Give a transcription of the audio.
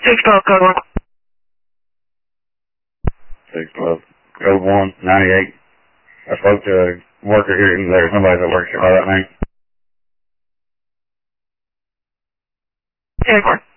612, code 1. 612, code 198. I spoke to a worker here, and there's somebody that works here by that name. 10-4.